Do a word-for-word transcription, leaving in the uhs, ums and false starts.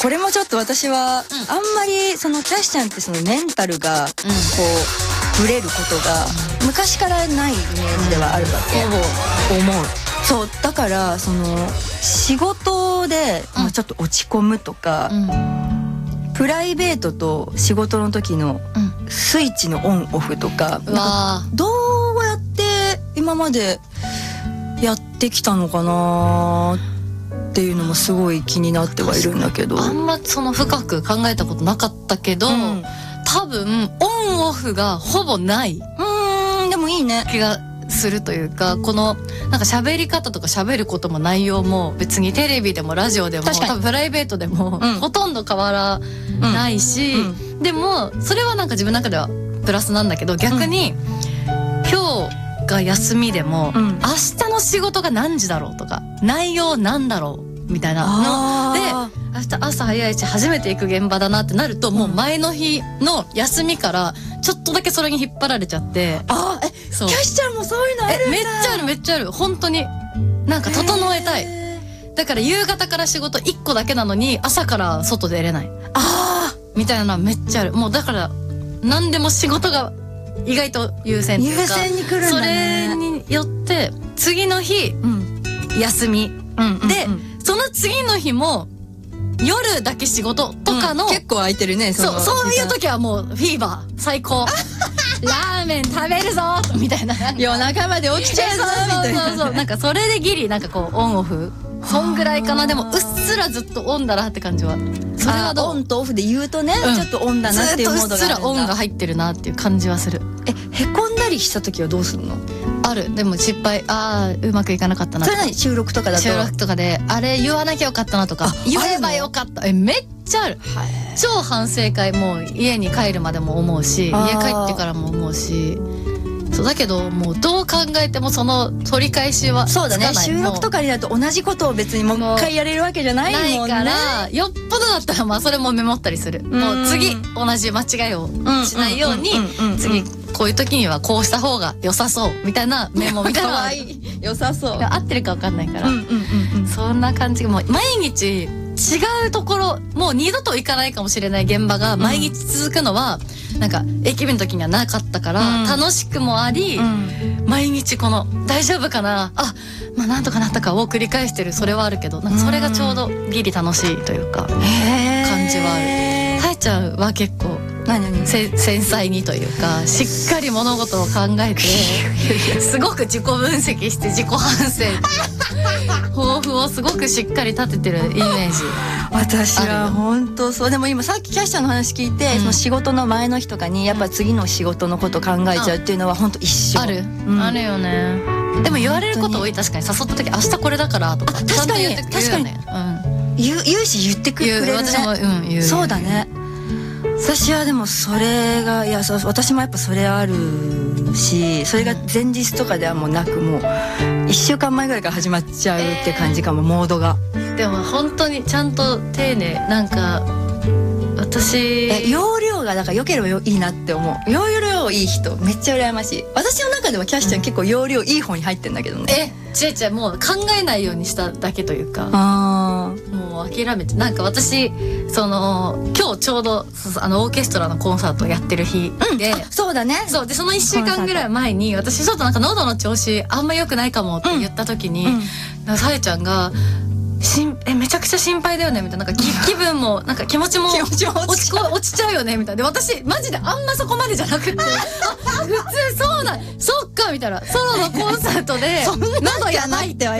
これもちょっと私は、あんまりそのキャシちゃんってそのメンタルがこうブレることが昔からないイメージではあるわけ、 ほぼ思う。 そうだからその仕事で、まあ、ちょっと落ち込むとか、うん、プライベートと仕事の時のスイッチのオンオフとか、うん、なんかどうやって今までやってきたのかなっていうのもすごい気になってはいるんだけど、 あんまその深く考えたことなかったけど、うん、多分オンオフがほぼない。 うーんでもいいね気がするというか、このなんか喋り方とか喋ることも内容も別にテレビでもラジオでも多分プライベートでも、うん、ほとんど変わらないし、うんうん、でもそれはなんか自分の中ではプラスなんだけど、逆に、うん、今日が休みでも、うん、明日の仕事が何時だろうとか内容なんだろうみたいなので、明日朝早いし初めて行く現場だなってなると、もう前の日の休みからちょっとだけそれに引っ張られちゃって。 ああ、え、そうキャシちゃんもそういうのあるんだ。 え、めっちゃあるめっちゃある。本当になんか整えたい。だから夕方から仕事いっこだけなのに朝から外出れない。ああみたいなのはめっちゃある。もうだから何でも仕事が意外と優先っていうか、 優先に来るんだね。 それによって次の日、うん、休み、うんうん、で、うん、その次の日も夜だけ仕事とかの、 うん、結構空いてるね。 そのそうそういう時はもうフィーバー最高ラーメン食べるぞみたいな、 夜中まで起きちゃうぞみたいな。 そうそうそう、なんかそれでギリなんかこうオンオフそんぐらいかな。でもうっすらずっとオンだなって感じは。 それはどう？オンとオフで言うとね、うん、ちょっとオンだなっていうモードがあるんだ。 ずっとうっすらオンが入ってるなっていう感じはする。 え、へこんだりした時はどうするの？ ある。でも失敗、ああうまくいかなかったなとか。 それ何？収録とかだと？ 収録とかであれ言わなきゃよかったなとか、言えばよかった。え、めっちゃある。超反省会、もう家に帰るまでも思うし、家帰ってからも思うし。そうだけどもうどう考えてもその取り返しはつかない。 そうだね、収録とかになると同じことを別にもう一回やれるわけじゃないもんね。 ないからよっぽどだったらまあそれもメモったりする。もう次同じ間違いをしないように、次こういう時にはこうした方が良さそうみたいなメモみたいな。 かわいい、良さそう。 合ってるか分かんないから、そんな感じがもう毎日違うところ、もう二度と行かないかもしれない現場が毎日続くのは、うん、なんか駅弁の時にはなかったから、うん、楽しくもあり、うん、毎日この大丈夫かな、あ、まあなんとかなったかを繰り返してる、それはあるけど、なんかそれがちょうどギリ楽しいというか、感じはある。たえちゃんは結構何々せ繊細にというか、しっかり物事を考えてすごく自己分析して自己反省抱負をすごくしっかり立ててるイメージ。 私は本当そう。でも今さっきキャシちゃんの話聞いて、うん、その仕事の前の日とかにやっぱ次の仕事のこと考えちゃうっていうのは本当一緒。 ある、うん、あるよね。でも言われること多い。確かに誘った時明日これだからとか確かに確かに、うん、言う言うし言ってくれるね。 私も、うん、言う。 そうだね。私はでもそれが、いや、そう、私もやっぱそれあるし、それが前日とかではもうなく、もういっしゅうかんまえぐらいから始まっちゃうって感じかも、えー、モードが。 でも本当にちゃんと丁寧。なんか私え容量がだから良ければいいなって思う。容量いい人めっちゃ羨ましい。私の中ではキャシちゃん結構容量いい方に入ってんだけどね。 え、違う違う、もう考えないようにしただけというか、 あもう諦めて。なんか私その今日ちょうどあのオーケストラのコンサートをやってる日で、うん、 そうだね。 そうで、そのいっしゅうかんぐらい前に私ちょっとなんか喉の調子あんま良くないかもって言った時に、うんうん、さえちゃんがしんえめちゃくちゃ心配だよねみたいな、なんか気分もなんか気持ちも気持ちも落ちこ落ちちゃうよねみたいな。で私マジであんまそこまでじゃなくてあ普通そうだそっかみたいな、ソロのコンサートで喉やばいっては